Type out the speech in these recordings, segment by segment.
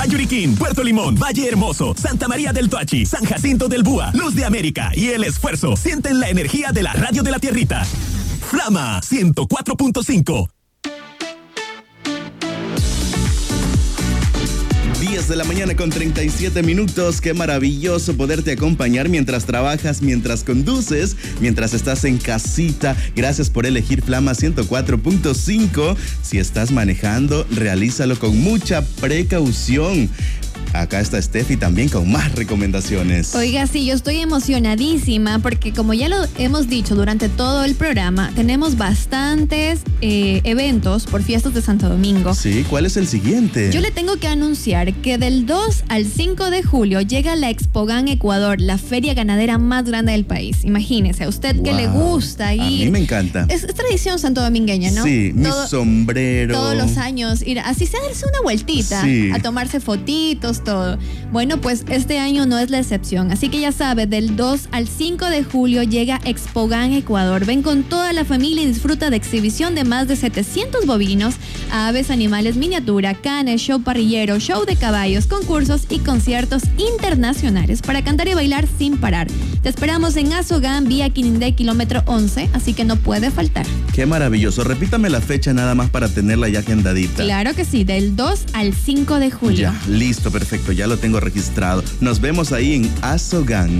Yuriquín, Puerto Limón, Valle Hermoso, Santa María del Toachi, San Jacinto del Búa, Luz de América y El Esfuerzo sienten la energía de la radio de la tierrita. Flama 104.5. 10 de la mañana con 37 minutos. Qué maravilloso poderte acompañar mientras trabajas, mientras conduces, mientras estás en casita. Gracias por elegir Flama 104.5. Si estás manejando, realízalo con mucha precaución. Acá está Steffi también con más recomendaciones. Oiga, sí, yo estoy emocionadísima porque como ya lo hemos dicho durante todo el programa, tenemos bastantes eventos por fiestas de Santo Domingo. Sí, ¿cuál es el siguiente? Yo le tengo que anunciar que del 2 al 5 de julio llega la Expogan Ecuador, la feria ganadera más grande del país. Imagínese, a usted que le gusta ir. A mí me encanta. Es tradición santodomingueña, ¿no? Sí, mi sombrero. Todos los años ir, así se darse una vueltita, sí, a tomarse fotitos, todo. Bueno, pues este año no es la excepción, así que ya sabe, del 2 al 5 de julio llega Expogan Ecuador. Ven con toda la familia y disfruta de exhibición de más de 700 bovinos, aves, animales miniatura, canes, show parrillero, show de caballos, concursos y conciertos internacionales para cantar y bailar sin parar. Te esperamos en Azogán, vía Quinindé, kilómetro 11, así que no puede faltar. Qué maravilloso. Repítame la fecha nada más para tenerla ya agendadita. Claro que sí, del 2 al 5 de julio. Ya, listo, perfecto, ya lo tengo registrado. Nos vemos ahí en Azogán.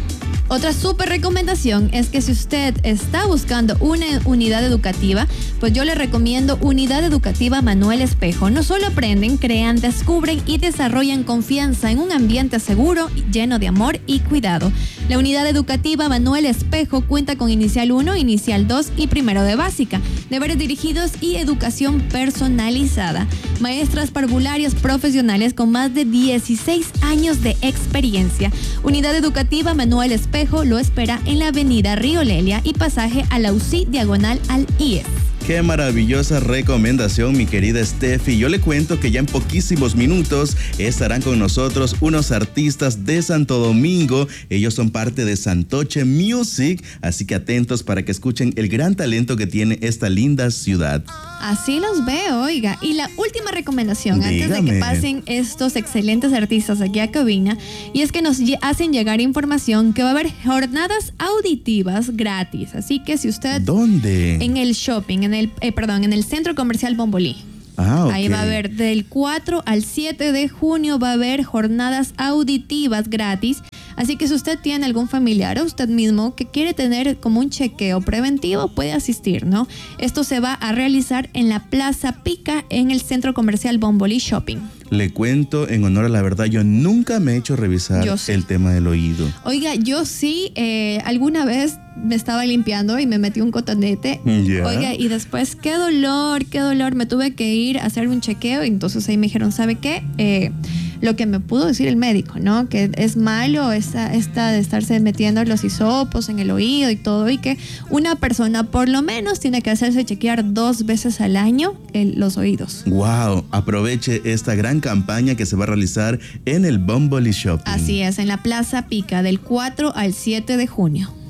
Otra súper recomendación es que si usted está buscando una unidad educativa, pues yo le recomiendo Unidad Educativa Manuel Espejo. No solo aprenden, crean, descubren y desarrollan confianza en un ambiente seguro, lleno de amor y cuidado. La Unidad Educativa Manuel Espejo cuenta con Inicial 1, Inicial 2 y Primero de Básica, deberes dirigidos y educación personalizada. Maestras parvularias profesionales con más de 16 años de experiencia. Unidad Educativa Manuel Espejo lo espera en la avenida Río Lelia y pasaje a la UCI diagonal al IES. Qué maravillosa recomendación, mi querida Steffi. Yo le cuento que ya en poquísimos minutos estarán con nosotros unos artistas de Santo Domingo. Ellos son parte de Santoche Music, así que atentos para que escuchen el gran talento que tiene esta linda ciudad. Así los veo, oiga. Y la última recomendación, antes de que pasen estos excelentes artistas aquí a cabina, y es que nos hacen llegar información que va a haber jornadas auditivas gratis. Así que si usted... ¿Dónde? En el shopping, en el Centro Comercial Bombolí. Okay. Ahí va a haber del 4 al 7 de junio va a haber jornadas auditivas gratis. Así que si usted tiene algún familiar o usted mismo que quiere tener como un chequeo preventivo, puede asistir, ¿no? Esto se va a realizar en la Plaza Pica en el Centro Comercial Bombolí Shopping. Le cuento, en honor a la verdad, yo nunca me he hecho revisar el tema del oído. Oiga, yo sí, alguna vez me estaba limpiando y me metí un cotonete. Yeah. Oiga, y después, qué dolor, me tuve que ir a hacer un chequeo. Y entonces ahí me dijeron, ¿sabe qué? Lo que me pudo decir el médico, ¿no? Que es malo esta de estarse metiendo los hisopos en el oído y todo, y que una persona por lo menos tiene que hacerse chequear 2 veces al año los oídos. Wow, aproveche esta gran campaña que se va a realizar en el Bombolí Shopping. Así es, en la Plaza Pica del 4 al 7 de junio.